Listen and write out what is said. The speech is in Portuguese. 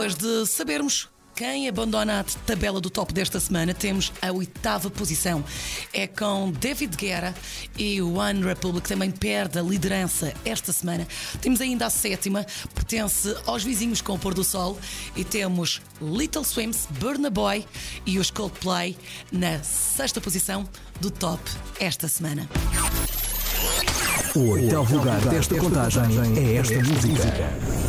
Depois de sabermos quem abandona a tabela do top desta semana, temos a 8ª posição. É com David Guetta e o One Republic, também perde a liderança esta semana. Temos ainda a 7ª, pertence aos vizinhos com o pôr do sol. E temos Little Swims, Burna Boy e os Coldplay na 6ª posição do top esta semana. O 8º lugar desta contagem é esta música.